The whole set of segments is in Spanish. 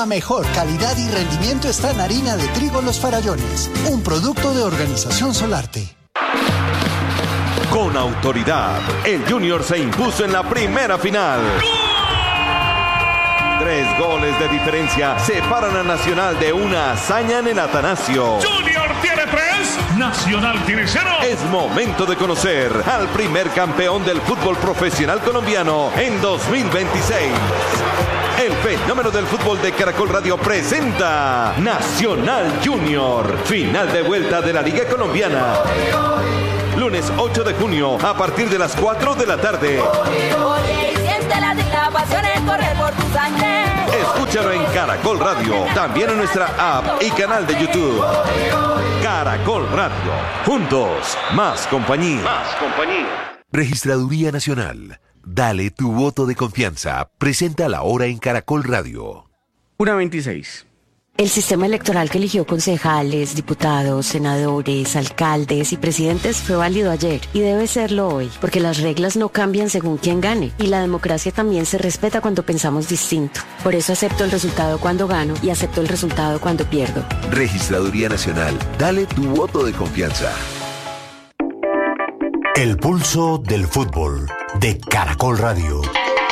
La mejor calidad y rendimiento está en harina de trigo Los Farallones, un producto de Organización Solarte. Con autoridad, el Junior se impuso en la primera final. 3 goles de diferencia separan a Nacional de una hazaña en el Atanasio. Junior tiene 3, Nacional tiene 0. Es momento de conocer al primer campeón del fútbol profesional colombiano en 2026. El fenómeno del fútbol de Caracol Radio presenta Nacional Junior, final de vuelta de la Liga Colombiana. Lunes 8 de junio a partir de las 4 de la tarde. Escúchalo en Caracol Radio, también en nuestra app y canal de YouTube. Caracol Radio, juntos, más compañía. Registraduría Nacional. Dale tu voto de confianza. Presenta la hora en Caracol Radio. 1:26. El sistema electoral que eligió concejales, diputados, senadores, alcaldes y presidentes fue válido ayer y debe serlo hoy, porque las reglas no cambian según quién gane y la democracia también se respeta cuando pensamos distinto. Por eso acepto el resultado cuando gano y acepto el resultado cuando pierdo. Registraduría Nacional. Dale tu voto de confianza. El pulso del fútbol de Caracol Radio.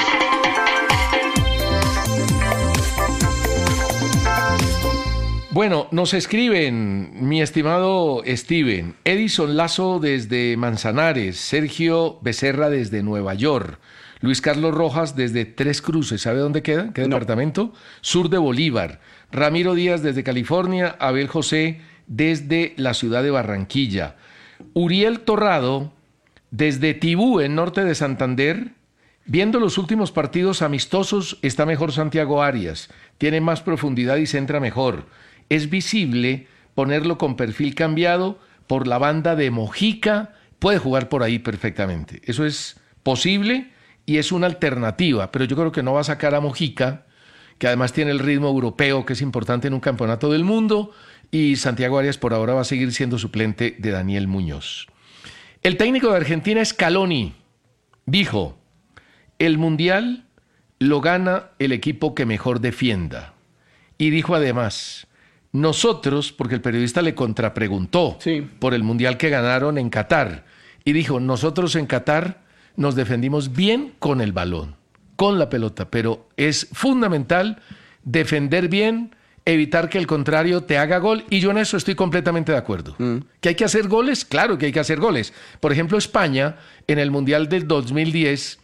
Bueno, nos escriben, mi estimado Steven, Edison Lazo desde Manzanares, Sergio Becerra desde Nueva York, Luis Carlos Rojas desde Tres Cruces, ¿sabe dónde queda? ¿Qué departamento? Sur de Bolívar, Ramiro Díaz desde California, Abel José desde la ciudad de Barranquilla, Uriel Torrado desde Tibú, en norte de Santander. Viendo los últimos partidos amistosos, está mejor Santiago Arias, tiene más profundidad y centra mejor. Es visible ponerlo con perfil cambiado por la banda de Mojica, puede jugar por ahí perfectamente. Eso es posible y es una alternativa, pero yo creo que no va a sacar a Mojica, que además tiene el ritmo europeo, que es importante en un campeonato del mundo, y Santiago Arias por ahora va a seguir siendo suplente de Daniel Muñoz. El técnico de Argentina, Scaloni, dijo: el Mundial lo gana el equipo que mejor defienda. Y dijo además: nosotros, porque el periodista le contrapreguntó por el Mundial que ganaron en Qatar, y dijo: nosotros en Qatar nos defendimos bien con el balón, con la pelota, pero es fundamental defender bien, evitar que el contrario te haga gol, y yo en eso estoy completamente de acuerdo. ¿Que hay que hacer goles? Claro que hay que hacer goles. Por ejemplo, España, en el Mundial del 2010,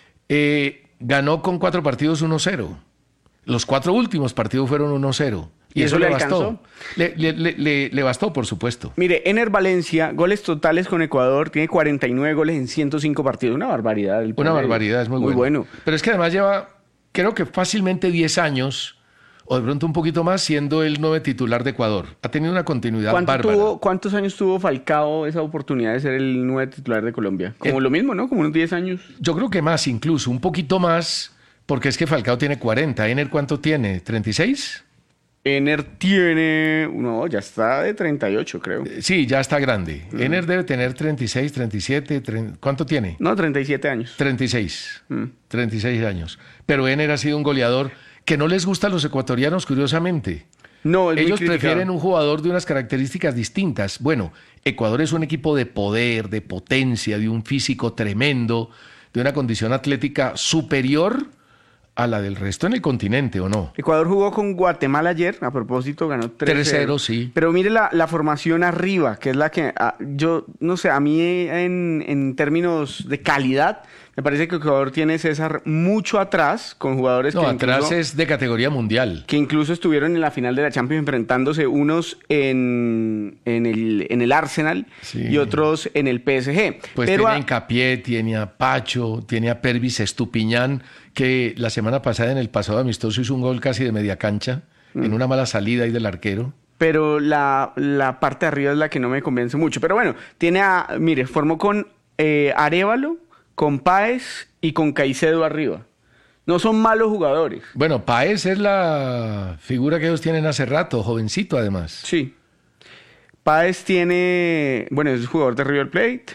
ganó con 4 partidos 1-0. Los 4 últimos partidos fueron 1-0. Y eso le bastó. Le bastó, por supuesto. Mire, Ener Valencia, goles totales con Ecuador, tiene 49 goles en 105 partidos. Una barbaridad. Una barbaridad, es muy bueno. Pero es que además lleva, creo que fácilmente 10 años, o de pronto un poquito más, siendo el 9 titular de Ecuador. Ha tenido una continuidad bárbara. ¿Cuántos años tuvo Falcao esa oportunidad de ser el 9 titular de Colombia? Como lo mismo, ¿no? Como unos 10 años. Yo creo que más, incluso, un poquito más, porque es que Falcao tiene 40. ¿Ener cuánto tiene? ¿36? Ener tiene... No, ya está de 38, creo. Sí, ya está grande. Ener debe tener 36, 37... ¿Cuánto tiene? No, 37 años. 36. 36 años. Pero Ener ha sido un goleador que no les gusta a los ecuatorianos, curiosamente. No, ellos prefieren un jugador de unas características distintas. Bueno, Ecuador es un equipo de poder, de potencia, de un físico tremendo, de una condición atlética superior a la del resto en el continente, ¿o no? Ecuador jugó con Guatemala ayer, a propósito, ganó 3-0. Sí. Pero mire la formación arriba, que es la que yo, no sé, a mí en términos de calidad, me parece que Ecuador tiene, César, mucho atrás, con jugadores que atrás incluso, es de categoría mundial. Que incluso estuvieron en la final de la Champions enfrentándose unos en el Arsenal y otros en el PSG. Pues pero tiene a Hincapié, tiene a Pacho, tiene a Pervis Estupiñán, que la semana pasada en el pasado amistoso hizo un gol casi de media cancha, en una mala salida ahí del arquero. Pero la parte de arriba es la que no me convence mucho. Pero bueno, formó con Arévalo, con Páez y con Caicedo arriba. No son malos jugadores. Bueno, Páez es la figura que ellos tienen hace rato, jovencito además. Sí. Páez es jugador de River Plate.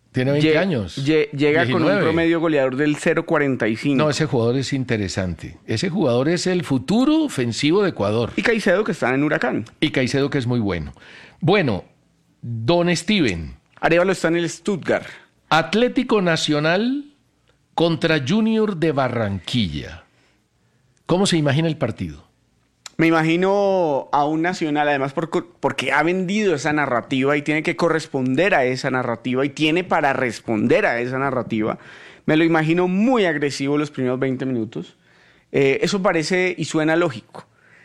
Tiene 20 años. Llega 19. con un promedio goleador del 0.45. No, ese jugador es interesante. Ese jugador es el futuro ofensivo de Ecuador. Y Caicedo, que está en Huracán. Y Caicedo, que es muy bueno. Bueno, don Steven. Arévalo está en el Stuttgart. Atlético Nacional contra Junior de Barranquilla. ¿Cómo se imagina el partido? Me imagino a un Nacional, además porque ha vendido esa narrativa y tiene que corresponder a esa narrativa y tiene para responder a esa narrativa. Me lo imagino muy agresivo los primeros 20 minutos. Eso parece y suena lógico.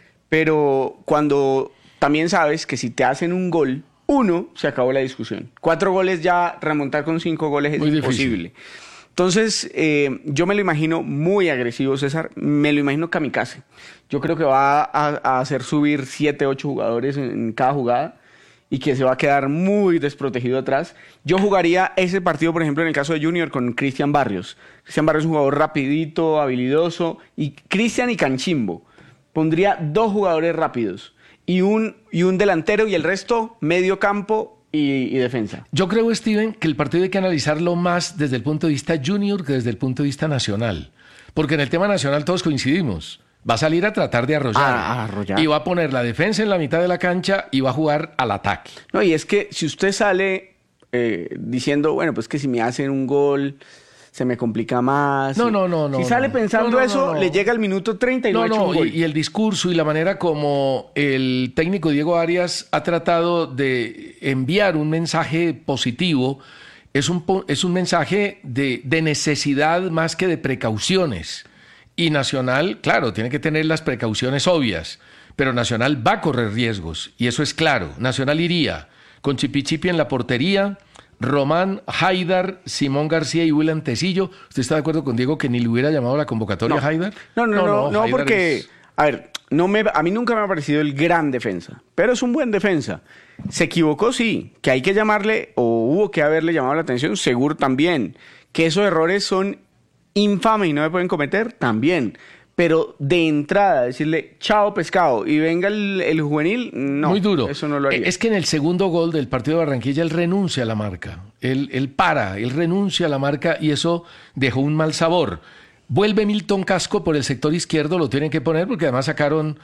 Pero cuando también sabes que si te hacen un gol, se acabó la discusión. 4 goles ya, remontar con 5 goles es muy imposible. Difícil. Entonces, yo me lo imagino muy agresivo, César. Me lo imagino kamikaze. Yo creo que va a hacer subir 7, 8 jugadores en cada jugada y que se va a quedar muy desprotegido atrás. Yo jugaría ese partido, por ejemplo, en el caso de Junior, con Cristian Barrios. Cristian Barrios es un jugador rapidito, habilidoso. Y Cristian y Canchimbo. Pondría 2 jugadores rápidos y un delantero y el resto medio campo y defensa. Yo creo, Steven, que el partido hay que analizarlo más desde el punto de vista junior que desde el punto de vista nacional. Porque en el tema nacional todos coincidimos. Va a salir a tratar de arrollar. Y va a poner la defensa en la mitad de la cancha y va a jugar al ataque. No, y es que si usted sale diciendo, bueno, pues que si me hacen un gol se me complica más. No. Si sale pensando eso, le llega al minuto 30 y no ha hecho un gol. Y el discurso y la manera como el técnico Diego Arias ha tratado de enviar un mensaje positivo es un mensaje de necesidad más que de precauciones. Y Nacional, claro, tiene que tener las precauciones obvias, pero Nacional va a correr riesgos, y eso es claro. Nacional iría con Chipichipi en la portería, Román, Haidar, Simón García y William Tecillo. ¿Usted está de acuerdo con Diego que ni le hubiera llamado la convocatoria a Haidar? No, porque, a ver, a mí nunca me ha parecido el gran defensa, pero es un buen defensa. Se equivocó, sí, que hay que llamarle, o hubo que haberle llamado la atención, seguro también. Que esos errores son infames y no se pueden cometer, también. Pero de entrada, decirle chao pescado y venga el juvenil, no. Muy duro. Eso no lo haría. Es que en el segundo gol del partido de Barranquilla él renuncia a la marca. Él renuncia a la marca y eso dejó un mal sabor. Vuelve Milton Casco por el sector izquierdo, lo tienen que poner porque además sacaron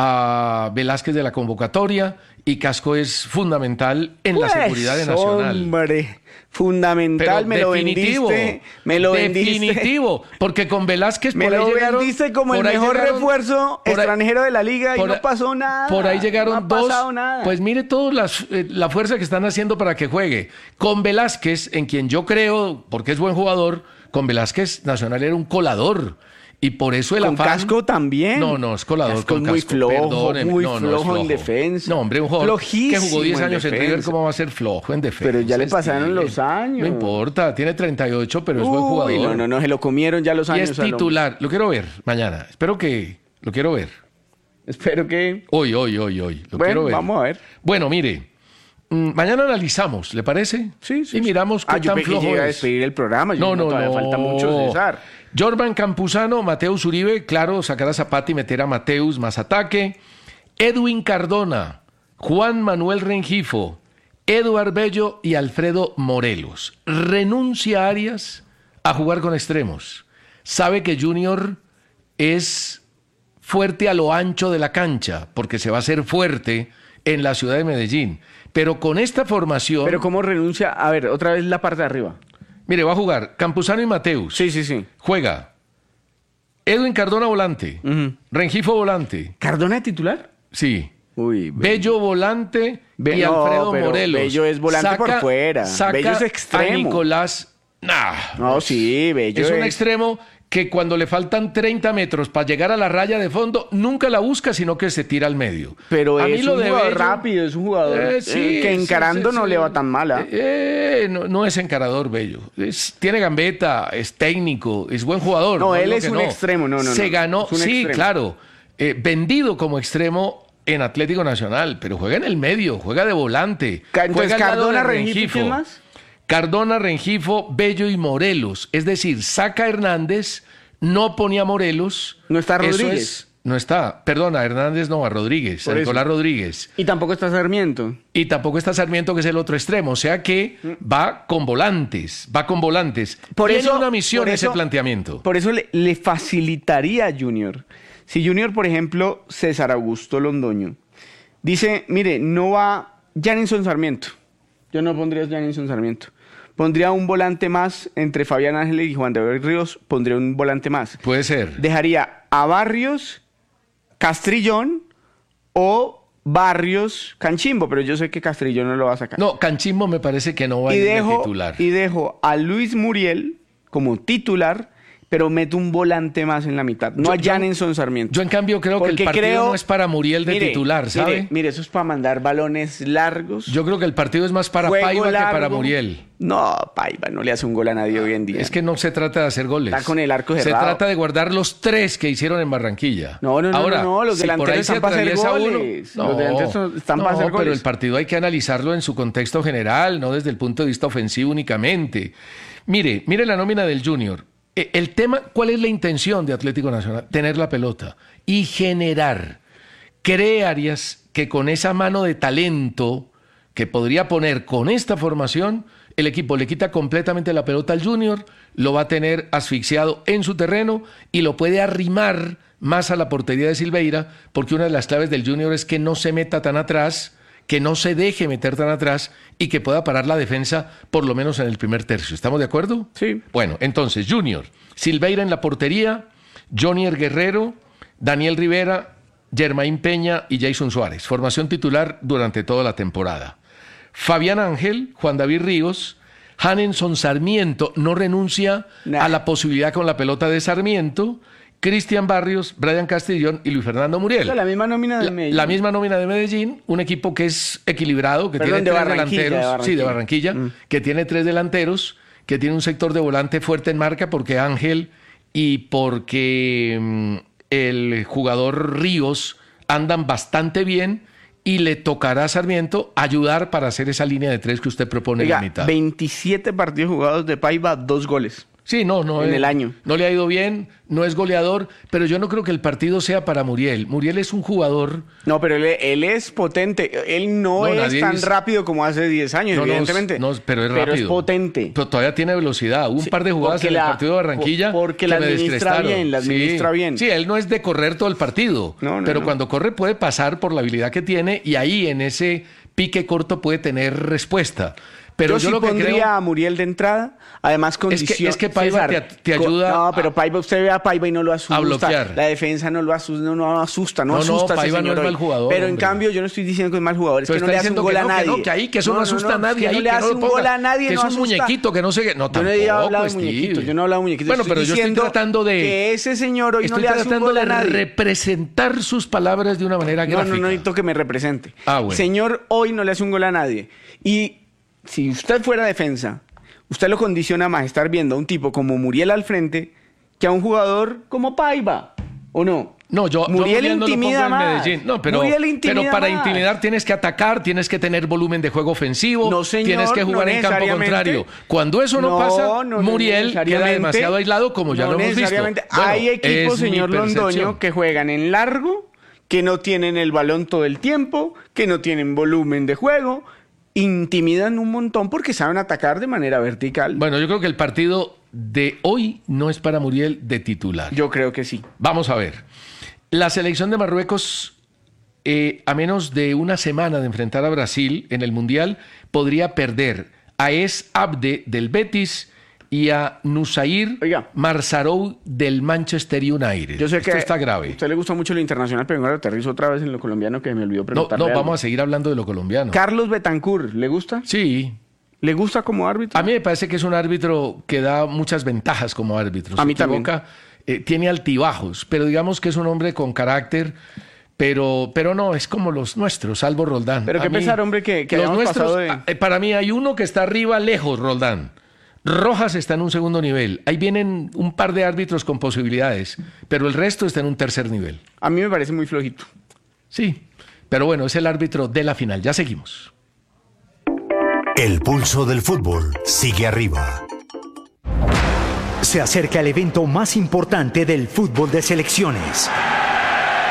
a Velázquez de la convocatoria y Casco es fundamental en la seguridad de Nacional. Hombre, fundamental. Pero me lo vendiste. Definitivo, porque con Velázquez me lo vendiste como el mejor refuerzo extranjero de la liga y no pasó nada. Por ahí llegaron dos. Nada. Pues mire la fuerza que están haciendo para que juegue. Con Velázquez, en quien yo creo, porque es buen jugador, con Velázquez Nacional era un colador. Y por eso el afán... ¿Con Casco también? No, es colador. Casco con es muy Casco. flojo, Perdóneme. flojo es flojo en defensa. No, hombre, un jugador flojísimo que jugó 10 años en River, ¿cómo va a ser flojo en defensa? Pero ya le pasaron los años. No importa, tiene 38, pero es buen jugador. No, se lo comieron ya los años. Y es titular. Lo quiero ver mañana. Lo quiero ver. Espero que... Hoy. Lo quiero ver. Vamos a ver. Bueno, mire. Mañana analizamos, ¿le parece? Sí. Y miramos qué tan flojo llega es. a despedir el programa. Todavía falta mucho, César. Jorban Campuzano, Mateus Uribe, claro, sacar a Zapata y meter a Mateus más ataque. Edwin Cardona, Juan Manuel Rengifo, Eduard Bello y Alfredo Morelos. Renuncia Arias a jugar con extremos. Sabe que Junior es fuerte a lo ancho de la cancha, porque se va a hacer fuerte en la ciudad de Medellín. Pero con esta formación... ¿Pero cómo renuncia? A ver, otra vez la parte de arriba. Mire, va a jugar Campuzano y Mateus. Sí. Juega Edwin Cardona volante, Rengifo volante. ¿Cardona de titular? Sí. Uy, Bello volante y Alfredo Morelos. Bello es volante por fuera. Bello es extremo. A Nicolás... No, sí, Bello es un extremo que cuando le faltan 30 metros para llegar a la raya de fondo, nunca la busca, sino que se tira al medio. Pero es un jugador rápido, es un jugador que encarando no le va tan mal. No es encarador, Bello. Tiene gambeta, es técnico, es buen jugador. No, él es un extremo, Se ganó, sí, extremo. Claro. Vendido como extremo en Atlético Nacional, pero juega en el medio, juega de volante. Entonces, Cardona, Rengifo, ¿quién más? Cardona, Rengifo, Bello y Morelos. Es decir, saca a Hernández, no ponía a Morelos. ¿No está Rodríguez? No está. Perdona, Hernández no, a Rodríguez, a Nicolás Rodríguez. Y tampoco está Sarmiento. Y tampoco está Sarmiento, que es el otro extremo. O sea que va con volantes. Tiene una misión ese planteamiento. Por eso le facilitaría a Junior. Si Junior, por ejemplo, César Augusto Londoño, dice, mire, no va Janilson Sarmiento. Yo no pondría a Janilson Sarmiento. Pondría un volante más entre Fabián Ángeles y Juan David Ríos. Pondría un volante más. Puede ser. Dejaría a Barrios, Castrillón o Barrios, Canchimbo, pero yo sé que Castrillón no lo va a sacar. No, Canchimbo me parece que no va a ir de titular. Y dejo a Luis Muriel como titular, pero meto un volante más en la mitad. No a Janilson Sarmiento. Yo en cambio creo que el partido no es para Muriel de titular, ¿sabe? Mire, eso es para mandar balones largos. Yo creo que el partido es más para Paiva que para Muriel. No, Paiva no le hace un gol a nadie hoy en día. Es que no se trata de hacer goles. Está con el arco cerrado. Se trata de guardar los 3 que hicieron en Barranquilla. No, los delanteros están para hacer goles. Los delanteros están para hacer goles. Pero el partido hay que analizarlo en su contexto general, no desde el punto de vista ofensivo únicamente. Mire la nómina del Junior. El tema, ¿cuál es la intención de Atlético Nacional? Tener la pelota y generar. ¿Cree Arias que con esa mano de talento que podría poner con esta formación, el equipo le quita completamente la pelota al Junior, lo va a tener asfixiado en su terreno y lo puede arrimar más a la portería de Silveira, porque una de las claves del Junior es que no se meta tan atrás, que no se deje meter tan atrás y que pueda parar la defensa por lo menos en el primer tercio. ¿Estamos de acuerdo? Sí. Bueno, entonces, Junior, Silveira en la portería, Jonier Guerrero, Daniel Rivera, Germain Peña y Jason Suárez. Formación titular durante toda la temporada. Fabián Ángel, Juan David Ríos, Janilson Sarmiento no renuncia a la posibilidad con la pelota de Sarmiento, Cristian Barrios, Brian Castrillón y Luis Fernando Muriel. La misma nómina de Medellín. La misma nómina de Medellín, un equipo que es equilibrado, que tiene 3 delanteros. Sí, de Barranquilla, que tiene 3 delanteros, que tiene un sector de volante fuerte en marca porque Ángel y porque el jugador Ríos andan bastante bien y le tocará a Sarmiento ayudar para hacer esa línea de 3 que usted propone en la mitad. 27 partidos jugados de Paiva, 2 goles. Sí, no. En el año. No le ha ido bien, no es goleador, pero yo no creo que el partido sea para Muriel. Muriel es un jugador... No, pero él es potente. Él no es tan rápido como hace 10 años, evidentemente. Pero es rápido. Pero es potente. Pero todavía tiene velocidad. Hubo un par de jugadas en el partido de Barranquilla porque la administra bien, Sí, él no es de correr todo el partido. Pero cuando corre puede pasar por la habilidad que tiene y ahí en ese pique corto puede tener respuesta. Pero yo lo que pondría a Muriel de entrada, además es que Paiva te ayuda. No, pero Paiva, usted ve a Paiva y no lo asusta. A bloquear. La defensa no lo asusta, no asusta. Paiva no es mal jugador. Pero en cambio, yo no estoy diciendo que es mal jugador, es que no le hace un gol a nadie. Que eso no asusta a nadie. Que no le hace un gol a nadie. Que es un muñequito que no sé qué. No, tampoco. Yo no he hablado de muñequitos. Yo no he hablado de muñequitos. Bueno, pero yo estoy tratando de. Que ese señor hoy no le hace un gol a nadie. Representar sus palabras de una manera gráfica. No necesito que me represente. Bueno. Señor hoy no le hace un gol a nadie. Y si usted fuera defensa, usted lo condiciona más estar viendo a un tipo como Muriel al frente que a un jugador como Paiva, ¿o no? No, Muriel intimida más. No, pero para intimidar tienes que atacar, tienes que tener volumen de juego ofensivo, tienes que jugar en campo contrario. Cuando eso no pasa, Muriel queda demasiado aislado, como ya lo hemos visto. Hay equipos, señor Londoño, que juegan en largo, que no tienen el balón todo el tiempo, que no tienen volumen de juego, intimidan un montón porque saben atacar de manera vertical. Bueno, yo creo que el partido de hoy no es para Muriel de titular. Yo creo que sí. Vamos a ver. La selección de Marruecos, a menos de una semana de enfrentar a Brasil en el Mundial, podría perder a Es Abde del Betis y a Nusair Marzarou del Manchester United. Yo sé que esto está grave. A usted le gusta mucho lo internacional, pero ahora aterrizo otra vez en lo colombiano que me olvidó preguntarle. No, vamos a seguir hablando de lo colombiano. Carlos Betancur, ¿le gusta? Sí. ¿Le gusta como árbitro? A mí me parece que es un árbitro que da muchas ventajas como árbitro. A mí también. Tiene altibajos, pero digamos que es un hombre con carácter. Pero no, es como los nuestros, salvo Roldán. Pero qué pesar, hombre, que los nuestros, para mí hay uno que está arriba, lejos, Roldán. Rojas está en un segundo nivel. Ahí vienen un par de árbitros con posibilidades, pero el resto está en un tercer nivel. A mí me parece muy flojito. Sí, pero bueno, es el árbitro de la final. Ya seguimos. El pulso del fútbol sigue arriba. Se acerca el evento más importante del fútbol de selecciones.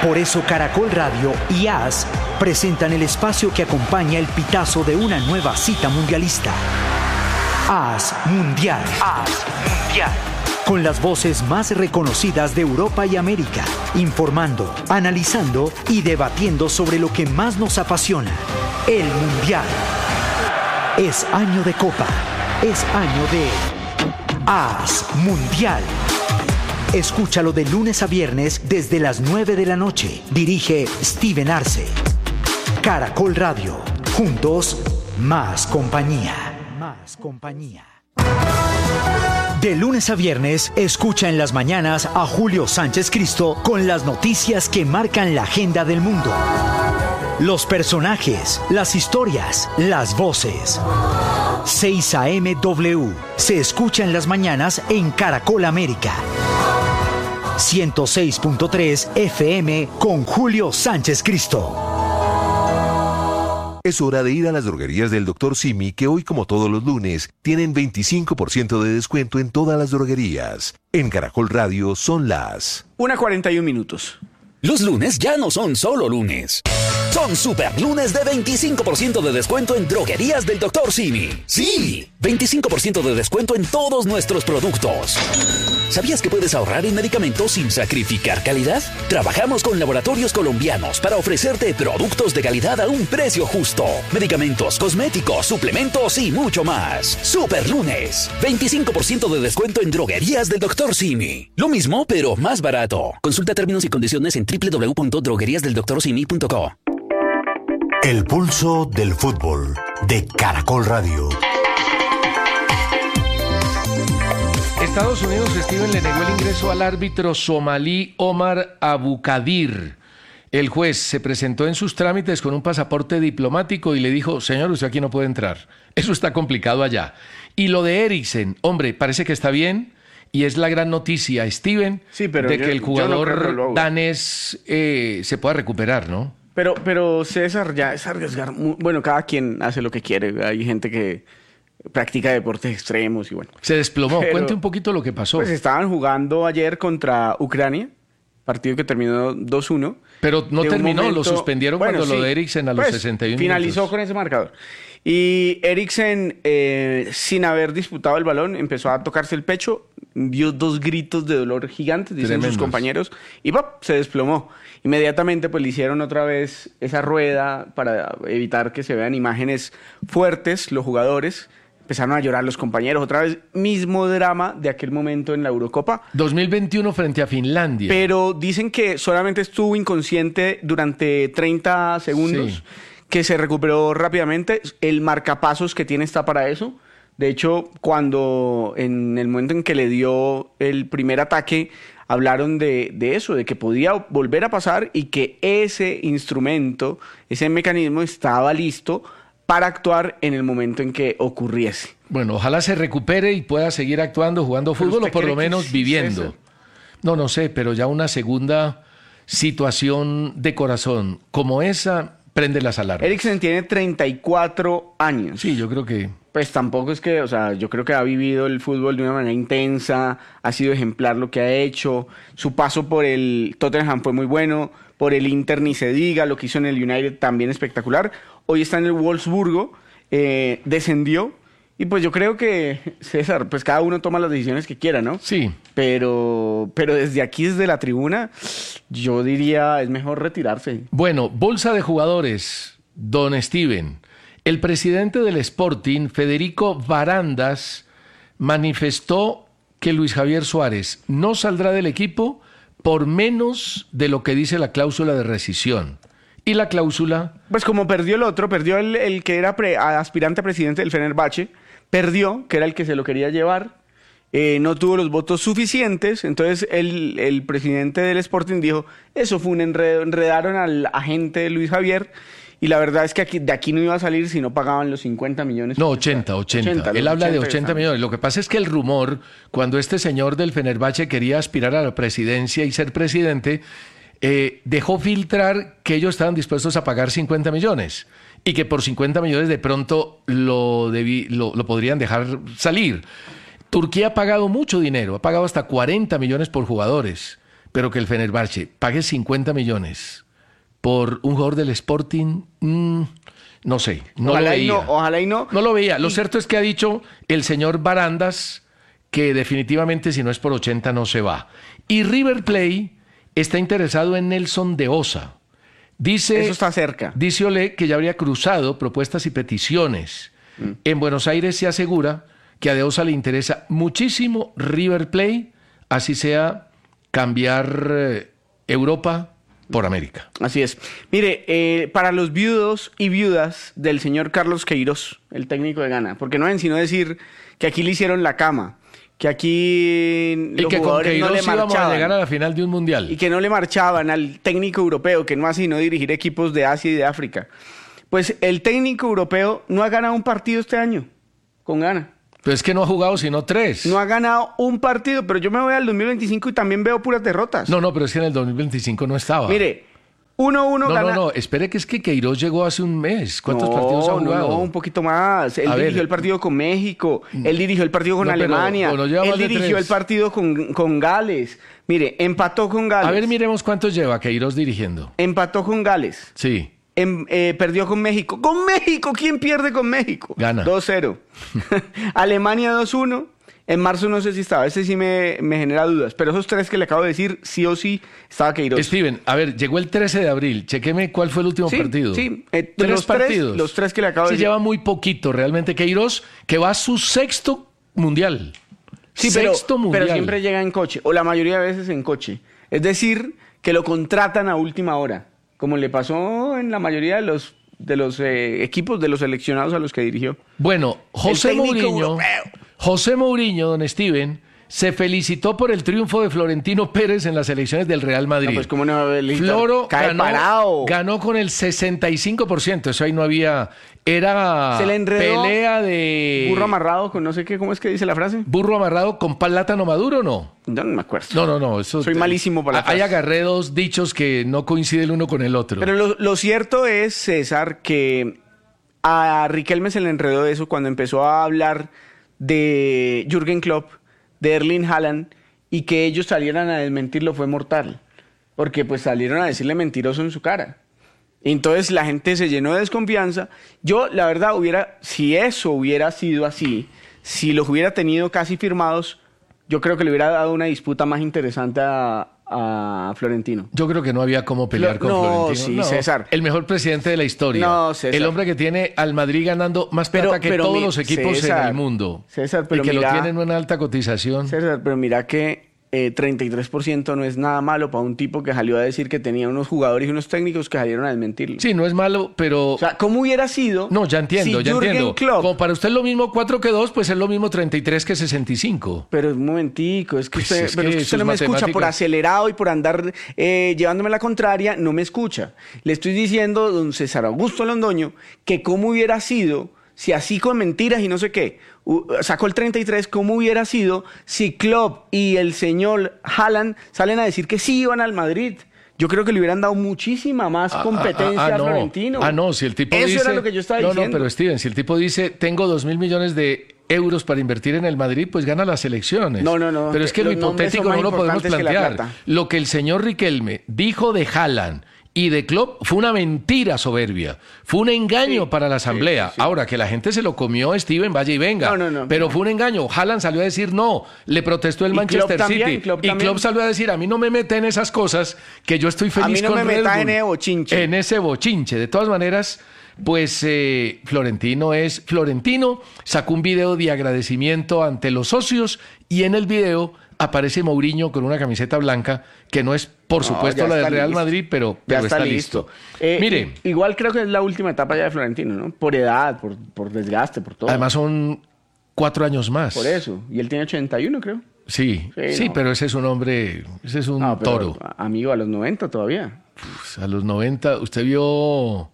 Por eso Caracol Radio y AS presentan el espacio que acompaña el pitazo de una nueva cita mundialista. AS Mundial. AS Mundial. Con las voces más reconocidas de Europa y América, informando, analizando y debatiendo sobre lo que más nos apasiona, el Mundial. Es año de Copa, es año de AS Mundial. Escúchalo de lunes a viernes desde las 9 de la noche. Dirige Steven Arce. Caracol Radio. Juntos, más compañía. Más compañía. De lunes a viernes, escucha en las mañanas a Julio Sánchez Cristo con las noticias que marcan la agenda del mundo. Los personajes, las historias, las voces. 6 AM W. Se escucha en las mañanas en Caracol América. 106.3 FM con Julio Sánchez Cristo. Es hora de ir a las droguerías del Dr. Simi, que hoy, como todos los lunes, tienen 25% de descuento en todas las droguerías. En Caracol Radio son las 1:41. Los lunes ya no son solo lunes. Son super lunes de 25% de descuento en droguerías del Dr. Simi. ¡Sí! 25% de descuento en todos nuestros productos. ¿Sabías que puedes ahorrar en medicamentos sin sacrificar calidad? Trabajamos con laboratorios colombianos para ofrecerte productos de calidad a un precio justo. Medicamentos, cosméticos, suplementos y mucho más. Super lunes. 25% de descuento en droguerías del Dr. Simi. Lo mismo, pero más barato. Consulta términos y condiciones en www.drogueriasdeldoctorsimi.co. El pulso del fútbol de Caracol Radio. Estados Unidos, Steven, le negó el ingreso al árbitro somalí Omar Abukadir. El juez se presentó en sus trámites con un pasaporte diplomático y le dijo: señor, usted aquí no puede entrar. Eso está complicado allá. Y lo de Eriksen, hombre, parece que está bien. Y es la gran noticia, Steven, sí, pero de que el jugador no danés se pueda recuperar, ¿no? Pero César, ya es arriesgar. Bueno, cada quien hace lo que quiere. Hay gente que practica deportes extremos y bueno. Se desplomó. Cuente un poquito lo que pasó. Pues estaban jugando ayer contra Ucrania, partido que terminó 2-1. Pero no terminó, lo suspendieron cuando lo de Eriksen a los 61 finalizó minutos. Con ese marcador. Y Eriksen, sin haber disputado el balón, empezó a tocarse el pecho, dio 2 gritos de dolor gigantes, dicen sus compañeros, y ¡pop!, se desplomó. Inmediatamente pues le hicieron otra vez esa rueda para evitar que se vean imágenes fuertes los jugadores. Empezaron a llorar los compañeros, otra vez mismo drama de aquel momento en la Eurocopa. 2021 frente a Finlandia. Pero dicen que solamente estuvo inconsciente durante 30 segundos, sí, que se recuperó rápidamente. El marcapasos que tiene está para eso. De hecho, cuando en el momento en que le dio el primer ataque, hablaron de eso, de que podía volver a pasar y que ese instrumento, ese mecanismo estaba listo para actuar en el momento en que ocurriese. Bueno, ojalá se recupere y pueda seguir actuando, jugando fútbol o por lo menos viviendo. ¿Es eso? No sé, pero ya una segunda situación de corazón como esa prende las alarmas. Eriksen tiene 34 años. Sí, yo creo que... Pues tampoco es que, o sea, yo creo que ha vivido el fútbol de una manera intensa, ha sido ejemplar lo que ha hecho, su paso por el Tottenham fue muy bueno, por el Inter ni se diga, lo que hizo en el United también espectacular. Hoy está en el Wolfsburgo, descendió, y pues yo creo que, César, pues cada uno toma las decisiones que quiera, ¿no? Sí. Pero desde aquí, desde la tribuna, yo diría, es mejor retirarse. Bueno, bolsa de jugadores, don Steven. El presidente del Sporting, Federico Varandas, manifestó que Luis Javier Suárez no saldrá del equipo por menos de lo que dice la cláusula de rescisión. ¿Y la cláusula? Pues como perdió el otro, perdió el que era aspirante a presidente del Fenerbahce, perdió, que era el que se lo quería llevar, no tuvo los votos suficientes, entonces el presidente del Sporting dijo, eso fue un enredo, enredaron al agente de Luis Javier, y la verdad es que de aquí no iba a salir si no pagaban los 50 millones. No, 80. Él habla de 80 millones. Lo que pasa es que el rumor, cuando este señor del Fenerbahce quería aspirar a la presidencia y ser presidente, dejó filtrar que ellos estaban dispuestos a pagar 50 millones y que por 50 millones de pronto lo podrían dejar salir. Turquía ha pagado mucho dinero, ha pagado hasta 40 millones por jugadores. pero que el Fenerbahce pague 50 millones por un jugador del Sporting, no sé, no lo veía. Ojalá y no. No lo veía. Lo cierto es que ha dicho el señor Barandas que definitivamente si no es por 80 no se va. Y River Plate está interesado en Nelson de Osa. Dice, eso está cerca. Dice Olé que ya habría cruzado propuestas y peticiones. En Buenos Aires se asegura que a de Osa le interesa muchísimo River Plate, así sea cambiar Europa por América. Así es. Mire, para los viudos y viudas del señor Carlos Queiroz, el técnico de Ghana, porque no ven sino decir que aquí le hicieron la cama, que aquí los jugadores no le marchaban. Íbamos a llegar a la final de un mundial. Y que no le marchaban al técnico europeo, que no hace sino dirigir equipos de Asia y de África. Pues el técnico europeo no ha ganado un partido este año con Ghana. Pero es que no ha jugado sino 3. No ha ganado un partido, pero yo me voy al 2025 y también veo puras derrotas. No, pero es que en el 2025 no estaba. Mire, 1-1 gana. No, espere que es que Queiroz llegó hace un mes. ¿Cuántos partidos ha jugado? No, un poquito más. Él dirigió el partido con México, él dirigió el partido con Alemania, él dirigió el partido con Gales. Mire, empató con Gales. A ver, miremos cuántos lleva Queiroz dirigiendo. Empató con Gales. Sí. Perdió con México. ¡Con México! ¿Quién pierde con México? Gana. 2-0. Alemania 2-1. En marzo no sé si estaba. Ese sí me genera dudas. Pero esos 3 que le acabo de decir, sí o sí, estaba Queiroz. Steven, a ver, llegó el 13 de abril. Chequeme cuál fue el último partido. Sí, 3 partidos. Los 3 que le acabo de decir. Lleva muy poquito realmente Queiroz, que va a su 6º mundial. Sí, pero siempre llega en coche. O la mayoría de veces en coche. Es decir, que lo contratan a última hora. Como le pasó en la mayoría de los equipos de los seleccionados a los que dirigió. Bueno, José Mourinho, don Steven, se felicitó por el triunfo de Florentino Pérez en las elecciones del Real Madrid. No, pues cómo no Floro ganó con el 65%, eso ahí no había... Era pelea de... Burro amarrado con no sé qué, ¿cómo es que dice la frase? Burro amarrado con plátano maduro, ¿no? No me acuerdo. No, eso... Soy malísimo para la frase. Hay agarré 2 dichos que no coinciden el uno con el otro. Pero lo cierto es, César, que a Riquelme se le enredó eso cuando empezó a hablar de Jürgen Klopp, de Erling Haaland, y que ellos salieran a desmentirlo fue mortal. Porque pues salieron a decirle mentiroso en su cara. Entonces la gente se llenó de desconfianza. Yo, la verdad, si eso hubiera sido así, si los hubiera tenido casi firmados, yo creo que le hubiera dado una disputa más interesante a Florentino. Yo creo que no había cómo pelear con Florentino. Sí, César. El mejor presidente de la historia. No, César. El hombre que tiene al Madrid ganando más plata que todos los equipos César, en el mundo. César, pero y que lo tienen en una alta cotización. César, pero mira que 33% no es nada malo para un tipo que salió a decir que tenía unos jugadores y unos técnicos que salieron a desmentirlo. Sí, no es malo, pero... O sea, ¿cómo hubiera sido? No, ya entiendo. Klopp... Como para usted es lo mismo 4 que 2, pues es lo mismo 33 que 65. Pero un momentico, es que usted no me escucha por acelerado y por andar llevándome la contraria, no me escucha. Le estoy diciendo, don César Augusto Londoño, que cómo hubiera sido... Si así con mentiras y no sé qué, sacó el 33, ¿cómo hubiera sido si Klopp y el señor Haaland salen a decir que sí iban al Madrid? Yo creo que le hubieran dado muchísima más competencia a Florentino. Si el tipo dice... Eso era lo que yo estaba diciendo. No, pero Steven, si el tipo dice, tengo 2.000 millones de euros para invertir en el Madrid, pues gana las elecciones. No. Pero es que lo hipotético no lo podemos plantear. Lo que el señor Riquelme dijo de Haaland y de Klopp fue una mentira soberbia. Fue un engaño para la asamblea. Sí. Ahora, que la gente se lo comió, Steven, vaya y venga. Pero fue un engaño. Haaland salió a decir no. Le protestó el Manchester City. Klopp salió a decir, a mí no me mete en esas cosas, que yo estoy feliz con Red Bull. A mí no me metas en ese bochinche. De todas maneras, pues Florentino es Florentino. Sacó un video de agradecimiento ante los socios y en el video aparece Mourinho con una camiseta blanca, que no es, por supuesto, la del Real Madrid, pero está listo. Mire, igual creo que es la última etapa ya de Florentino, ¿no? Por edad, por desgaste, por todo. Además son 4 años más. Por eso. Y él tiene 81, creo. Sí, pero ese es un hombre, ese es un toro. Amigo, a los 90 todavía. A los 90, usted vio...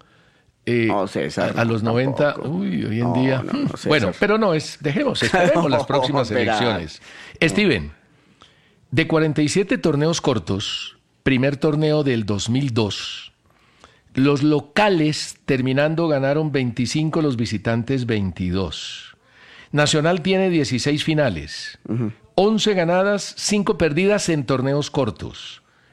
César, a los 90, hoy en día... César. Bueno, pero esperemos las próximas elecciones. Steven, de 47 torneos cortos, primer torneo del 2002, los locales terminando ganaron 25, los visitantes 22. Nacional tiene 16 finales, 11 ganadas, 5 perdidas en torneos cortos.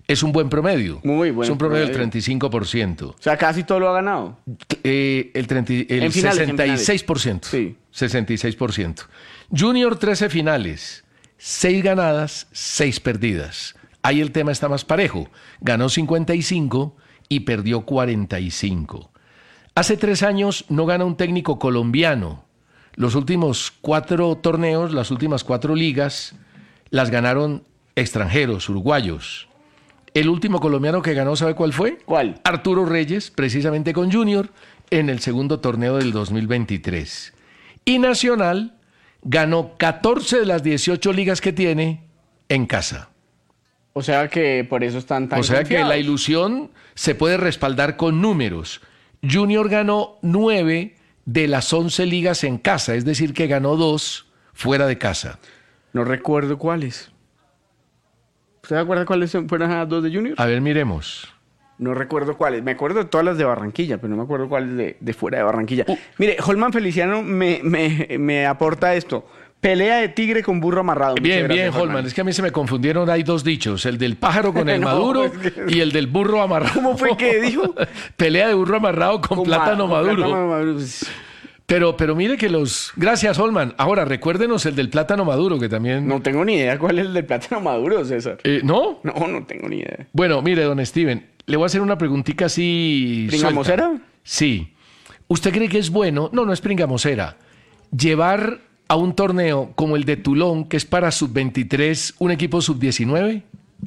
Es un buen promedio. Muy buen Es un promedio promedio. del 35%. O sea, casi todo lo ha ganado. El En finales, 66%. Sí. 66%. Junior 13 finales, 6 ganadas, 6 perdidas. Ahí el tema está más parejo. Ganó 55 y perdió 45. Hace 3 años no gana un técnico colombiano. Los últimos 4 torneos, las últimas 4 ligas, las ganaron extranjeros, uruguayos. El último colombiano que ganó, ¿sabe cuál fue? ¿Cuál? Arturo Reyes, precisamente con Junior, en el segundo torneo del 2023. Y Nacional ganó 14 de las 18 ligas que tiene en casa. O sea que por eso están tan O sea que confiados. la ilusión se puede respaldar con números. Junior ganó 9 de las 11 ligas en casa, es decir, que ganó 2 fuera de casa. No recuerdo cuáles. ¿Usted se acuerda cuáles fueron las 2 de Junior? A ver, miremos. No recuerdo cuáles. Me acuerdo de todas las de Barranquilla, pero no me acuerdo cuáles de fuera de Barranquilla. Mire, Holman Feliciano me aporta esto. Pelea de tigre con burro amarrado. Muchas Bien, gracias, bien, Holman. Es que a mí se me confundieron, hay 2 dichos, el del pájaro con el No, maduro es que- y el del burro amarrado. ¿Cómo fue que dijo? Pelea de burro amarrado con plátano maduro. plátano maduro. Pues, Pero mire que los... Gracias, Holman. Ahora, recuérdenos el del plátano maduro, que también... no tengo ni idea cuál es el del plátano maduro, César. ¿No? No tengo ni idea. Bueno, mire, don Steven, le voy a hacer una preguntita así... ¿Pringamosera? suelta. Sí. ¿Usted cree que es bueno? No es pringamosera. Llevar a un torneo como el de Toulon, que es para sub-23, un equipo sub-19?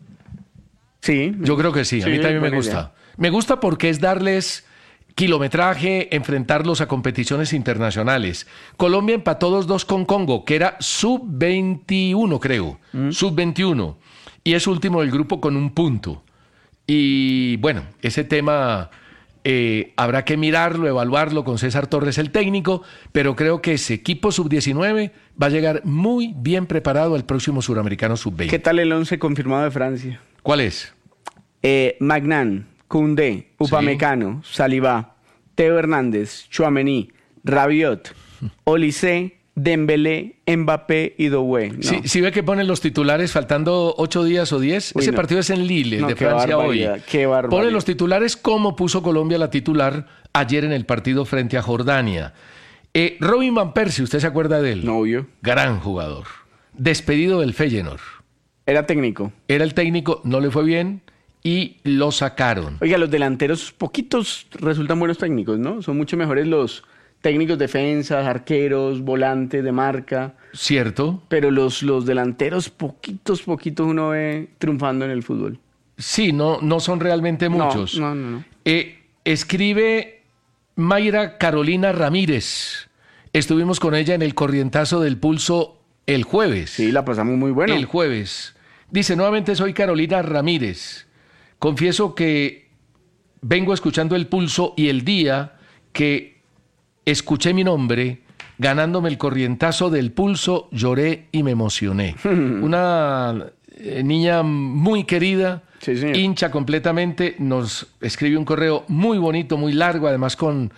Sí. Yo creo que sí, a mí también me buena gusta. idea. Me gusta porque es darles kilometraje, enfrentarlos a competiciones internacionales. Colombia empató 2-2 con Congo, que era sub-21, creo. Sub-21. Y es último del grupo con 1 punto. Y bueno, ese tema habrá que mirarlo, evaluarlo con César Torres, el técnico, pero creo que ese equipo sub-19 va a llegar muy bien preparado al próximo Suramericano sub-20. ¿Qué tal el 11 confirmado de Francia? ¿Cuál es? Magnan, Koundé, Upamecano, Saliba, Teo Hernández, Tchouaméni, Rabiot, Olise, Dembélé, Mbappé y Doué. No. Si ve que ponen los titulares faltando 8 días o 10, Uy, ese no. partido es en Lille, el No, de qué Francia hoy. barbaridad, qué barbaridad. Ponen los titulares como puso Colombia la titular ayer en el partido frente a Jordania. Robin Van Persie, ¿usted se acuerda de él? No, obvio. Gran jugador. Despedido del Feyenoord. Era técnico. Era el técnico, no le fue bien y lo sacaron. Oiga, los delanteros, poquitos resultan buenos técnicos, ¿no? Son mucho mejores los técnicos defensas, arqueros, volantes de marca. ¿Cierto? Pero los delanteros, poquitos uno ve triunfando en el fútbol. Sí, no son realmente muchos. No. Escribe Mayra Carolina Ramírez. Estuvimos con ella en el Corrientazo del Pulso el jueves. Sí, la pasamos muy bueno. El jueves. Dice, nuevamente soy Carolina Ramírez. Confieso que vengo escuchando el Pulso y el día que escuché mi nombre, ganándome el Corrientazo del Pulso, lloré y me emocioné. Una niña muy querida, Sí, señor. hincha completamente, nos escribe un correo muy bonito, muy largo, además con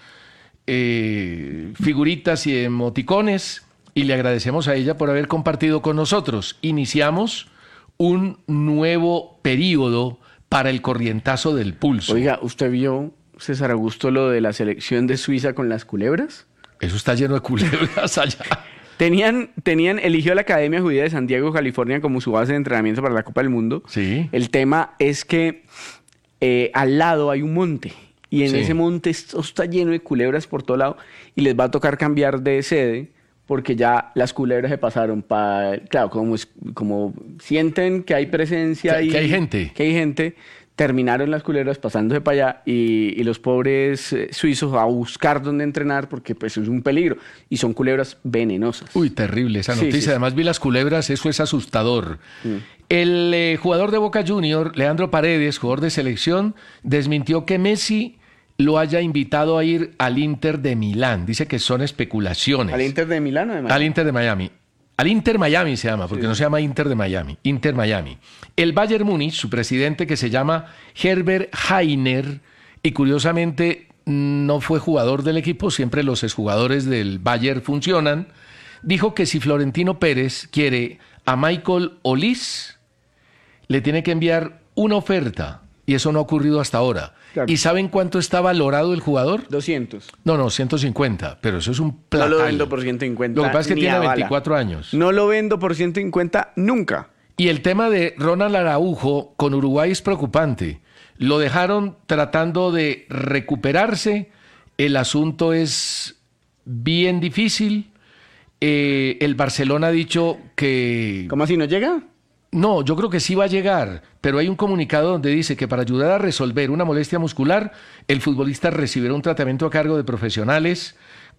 figuritas y emoticones, y le agradecemos a ella por haber compartido con nosotros. Iniciamos un nuevo periodo para el Corrientazo del Pulso. Oiga, ¿usted vio, César Augusto, lo de la selección de Suiza con las culebras? Eso está lleno de culebras allá. Eligió la Academia Judía de San Diego, California, como su base de entrenamiento para la Copa del Mundo. Sí. El tema es que al lado hay un monte. Y en Sí. ese monte esto está lleno de culebras por todo lado. Y les va a tocar cambiar de sede porque ya las culebras se pasaron para... Claro, como sienten que hay presencia Que y hay gente. que hay gente, terminaron las culebras pasándose para allá y los pobres suizos a buscar dónde entrenar porque pues es un peligro. Y son culebras venenosas. Uy, terrible esa Sí, noticia. sí. Además vi las culebras, eso es asustador. El jugador de Boca Junior, Leandro Paredes, jugador de selección, desmintió que Messi lo haya invitado a ir al Inter de Milán. Dice que son especulaciones. ¿Al Inter de Milán además? Al Inter de Miami. Al Inter Miami se llama, porque no se llama Inter de Miami. Inter Miami. El Bayern Múnich, su presidente que se llama Herbert Hainer, y curiosamente no fue jugador del equipo, siempre los exjugadores del Bayern funcionan, dijo que si Florentino Pérez quiere a Michael Olise, le tiene que enviar una oferta y eso no ha ocurrido hasta ahora. Claro. ¿Y saben cuánto está valorado el jugador? 200. No, 150, pero eso es un platal. No lo vendo por 150. Lo que pasa es que tiene 24 años. No lo vendo por 150 nunca. Y el tema de Ronald Araujo con Uruguay es preocupante. Lo dejaron tratando de recuperarse. El asunto es bien difícil. El Barcelona ha dicho que... ¿Cómo así no llega? No, yo creo que sí va a llegar, pero hay un comunicado donde dice que para ayudar a resolver una molestia muscular, el futbolista recibirá un tratamiento a cargo de profesionales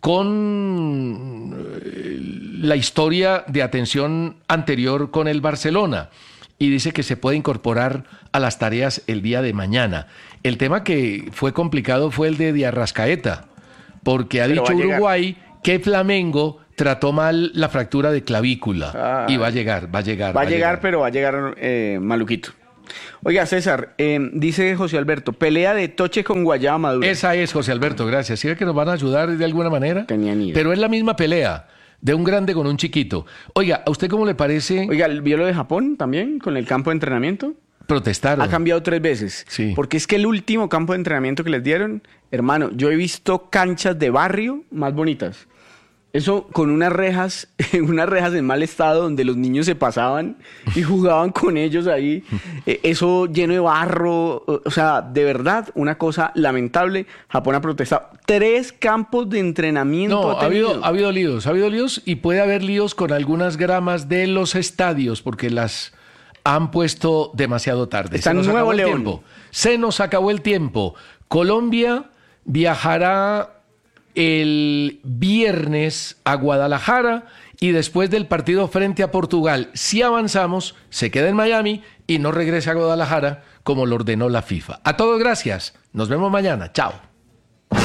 con la historia de atención anterior con el Barcelona. Y dice que se puede incorporar a las tareas el día de mañana. El tema que fue complicado fue el de Arrascaeta, porque ha dicho Uruguay que Flamengo trató mal la fractura de clavícula. Y va a llegar. Va a llegar, pero va a llegar maluquito. Oiga, César, dice José Alberto, pelea de Toche con Guayaba Madura. Esa es, José Alberto, gracias. ¿Sí ve que nos van a ayudar de alguna manera? Tenía ni idea. Pero es la misma pelea. De un grande con un chiquito. Oiga, ¿a usted cómo le parece? Oiga, ¿vio lo de Japón también con el campo de entrenamiento? Protestaron. Ha cambiado 3 veces. Sí. Porque es que el último campo de entrenamiento que les dieron, hermano, yo he visto canchas de barrio más bonitas. Eso con unas rejas en mal estado donde los niños se pasaban y jugaban con ellos ahí. Eso lleno de barro. O sea, de verdad, una cosa lamentable. Japón ha protestado. 3 campos de entrenamiento. No, ha habido líos y puede haber líos con algunas gramas de los estadios porque las han puesto demasiado tarde. Está en Nuevo León. Se nos acabó el tiempo. Colombia viajará el viernes a Guadalajara y después del partido frente a Portugal, si avanzamos, se queda en Miami y no regresa a Guadalajara como lo ordenó la FIFA. A todos gracias, nos vemos mañana, chao.